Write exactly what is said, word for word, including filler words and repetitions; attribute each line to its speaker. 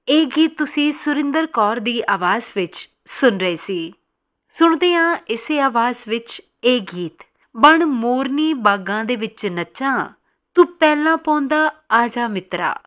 Speaker 1: ਇਹ ਗੀਤ ਤੁਸੀਂ ਸੁਰਿੰਦਰ ਕੌਰ ਦੀ ਆਵਾਜ਼ ਵਿੱਚ ਸੁਣ ਰਹੇ ਸੀ। ਸੁਣਦੇ ਹਾਂ ਇਸੇ ਆਵਾਜ਼ ਵਿੱਚ ਇਹ ਗੀਤ। ਬਣ ਮੋਰਨੀ ਬਾਗਾਂ ਦੇ ਵਿੱਚ ਨੱਚਾਂ, ਤੂੰ ਪਹਿਲਾਂ ਪਾਉਂਦਾ ਆ ਜਾ ਮਿੱਤਰਾ।